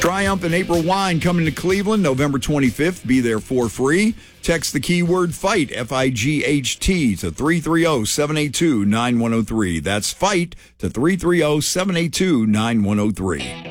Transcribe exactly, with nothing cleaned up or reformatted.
Triumph and April Wine coming to Cleveland November twenty-fifth. Be there for free. Text the keyword FIGHT, F I G H T, to three three zero, seven eight two, nine one zero three. That's FIGHT to three three zero, seven eight two, nine one zero three.